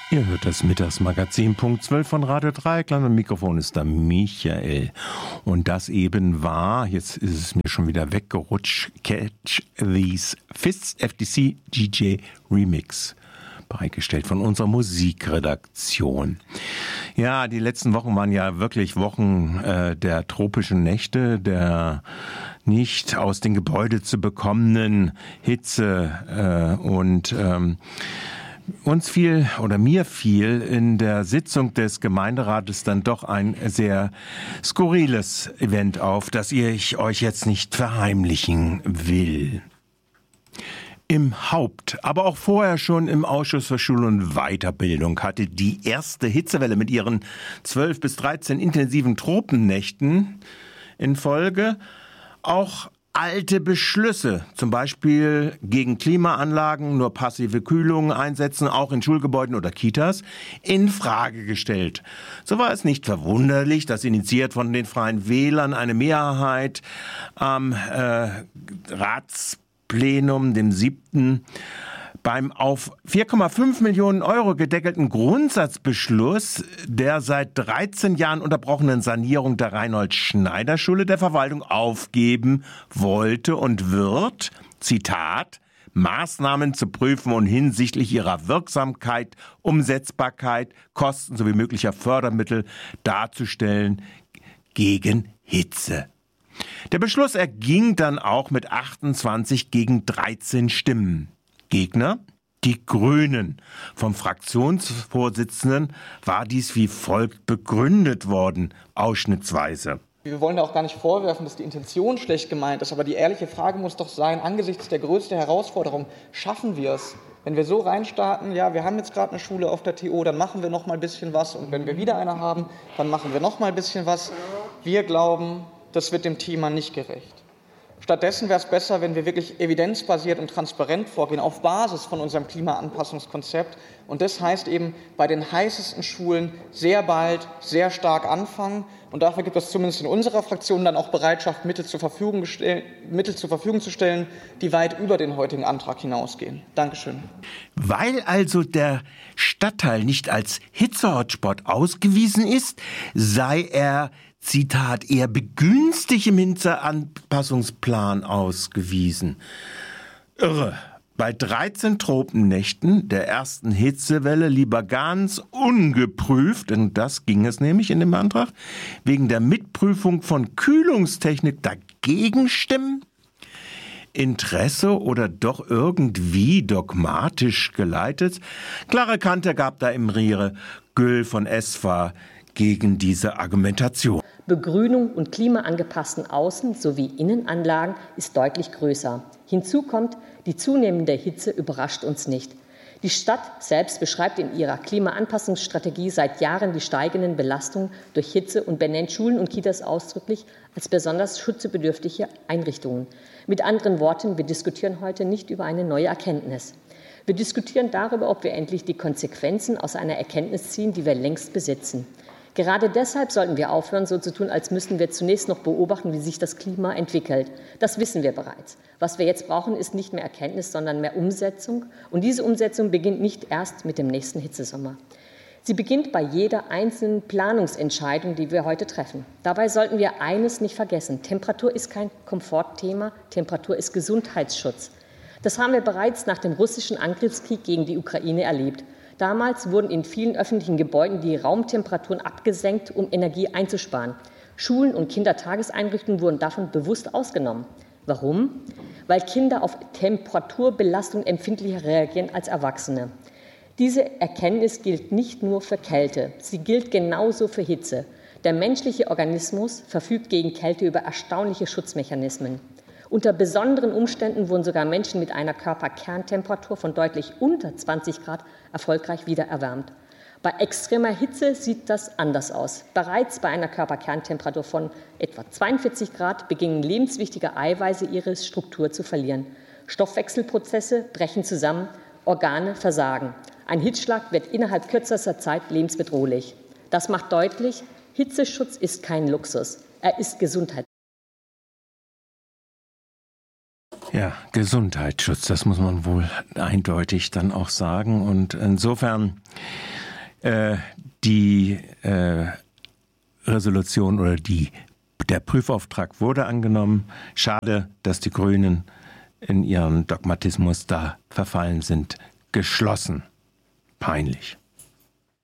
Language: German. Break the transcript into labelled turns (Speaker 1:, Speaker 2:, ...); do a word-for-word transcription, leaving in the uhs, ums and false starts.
Speaker 1: Ihr hört das Mittagsmagazin Punkt zwölf von Radio Dreieckland. Am Mikrofon ist da Michael. Und das eben war, jetzt ist es mir schon wieder weggerutscht, Catch These Fists F D C D J Remix. Bereitgestellt von unserer Musikredaktion. Ja, die letzten Wochen waren ja wirklich Wochen äh, der tropischen Nächte, der nicht aus den Gebäuden zu bekommenen Hitze äh, und ähm, uns fiel oder mir fiel in der Sitzung des Gemeinderates dann doch ein sehr skurriles Event auf, das ich euch jetzt nicht verheimlichen will. Im Haupt, aber auch vorher schon im Ausschuss für Schule und Weiterbildung hatte die erste Hitzewelle mit ihren zwölf bis dreizehn intensiven Tropennächten in Folge auch alte Beschlüsse, zum Beispiel gegen Klimaanlagen nur passive Kühlung einsetzen, auch in Schulgebäuden oder Kitas, in Frage gestellt. So war es nicht verwunderlich, dass initiiert von den Freien Wählern eine Mehrheit am äh, Ratsplenum, dem siebten, beim auf vier Komma fünf Millionen Euro gedeckelten Grundsatzbeschluss der seit dreizehn Jahren unterbrochenen Sanierung der Reinhold-Schneider-Schule der Verwaltung aufgeben wollte und wird, Zitat, Maßnahmen zu prüfen und hinsichtlich ihrer Wirksamkeit, Umsetzbarkeit, Kosten sowie möglicher Fördermittel darzustellen gegen Hitze. Der Beschluss erging dann auch mit achtundzwanzig gegen dreizehn Stimmen. Gegner? Die Grünen. Vom Fraktionsvorsitzenden war dies wie folgt begründet worden, ausschnittsweise.
Speaker 2: Wir wollen da auch gar nicht vorwerfen, dass die Intention schlecht gemeint ist, aber die ehrliche Frage muss doch sein, angesichts der größten Herausforderung, schaffen wir es? Wenn wir so reinstarten, ja, wir haben jetzt gerade eine Schule auf der T O, dann machen wir noch mal ein bisschen was und wenn wir wieder eine haben, dann machen wir noch mal ein bisschen was. Wir glauben, das wird dem Thema nicht gerecht. Stattdessen wäre es besser, wenn wir wirklich evidenzbasiert und transparent vorgehen, auf Basis von unserem Klimaanpassungskonzept. Und das heißt eben, bei den heißesten Schulen sehr bald, sehr stark anfangen. Und dafür gibt es zumindest in unserer Fraktion dann auch Bereitschaft, Mittel zur Verfügung, gestell- Mittel zur Verfügung zu stellen, die weit über den heutigen Antrag hinausgehen. Dankeschön.
Speaker 1: Weil also der Stadtteil nicht als Hitze-Hotspot ausgewiesen ist, sei er Zitat, eher begünstigt im Hitzeanpassungsplan ausgewiesen. Irre. Bei dreizehn Tropennächten der ersten Hitzewelle lieber ganz ungeprüft, denn das ging es nämlich in dem Antrag, wegen der Mitprüfung von Kühlungstechnik dagegen stimmen? Interesse oder doch irgendwie dogmatisch geleitet? Klare Kante gab da im Riere Gül von S V A gegen diese Argumentation.
Speaker 3: Begrünung und klimaangepassten Außen- sowie Innenanlagen ist deutlich größer. Hinzu kommt, die zunehmende Hitze überrascht uns nicht. Die Stadt selbst beschreibt in ihrer Klimaanpassungsstrategie seit Jahren die steigenden Belastungen durch Hitze und benennt Schulen und Kitas ausdrücklich als besonders schutzbedürftige Einrichtungen. Mit anderen Worten, wir diskutieren heute nicht über eine neue Erkenntnis. Wir diskutieren darüber, ob wir endlich die Konsequenzen aus einer Erkenntnis ziehen, die wir längst besitzen. Gerade deshalb sollten wir aufhören, so zu tun, als müssten wir zunächst noch beobachten, wie sich das Klima entwickelt. Das wissen wir bereits. Was wir jetzt brauchen, ist nicht mehr Erkenntnis, sondern mehr Umsetzung. Und diese Umsetzung beginnt nicht erst mit dem nächsten Hitzesommer. Sie beginnt bei jeder einzelnen Planungsentscheidung, die wir heute treffen. Dabei sollten wir eines nicht vergessen. Temperatur ist kein Komfortthema, Temperatur ist Gesundheitsschutz. Das haben wir bereits nach dem russischen Angriffskrieg gegen die Ukraine erlebt. Damals wurden in vielen öffentlichen Gebäuden die Raumtemperaturen abgesenkt, um Energie einzusparen. Schulen und Kindertageseinrichtungen wurden davon bewusst ausgenommen. Warum? Weil Kinder auf Temperaturbelastung empfindlicher reagieren als Erwachsene. Diese Erkenntnis gilt nicht nur für Kälte, sie gilt genauso für Hitze. Der menschliche Organismus verfügt gegen Kälte über erstaunliche Schutzmechanismen. Unter besonderen Umständen wurden sogar Menschen mit einer Körperkerntemperatur von deutlich unter zwanzig Grad erfolgreich wieder erwärmt. Bei extremer Hitze sieht das anders aus. Bereits bei einer Körperkerntemperatur von etwa zweiundvierzig Grad beginnen lebenswichtige Eiweiße ihre Struktur zu verlieren. Stoffwechselprozesse brechen zusammen, Organe versagen. Ein Hitzschlag wird innerhalb kürzester Zeit lebensbedrohlich. Das macht deutlich, Hitzeschutz ist kein Luxus, er ist Gesundheit.
Speaker 1: Ja, Gesundheitsschutz, das muss man wohl eindeutig dann auch sagen. Und insofern äh, die äh, Resolution oder die, der Prüfauftrag wurde angenommen. Schade, dass die Grünen in ihren Dogmatismus da verfallen sind. Geschlossen. Peinlich.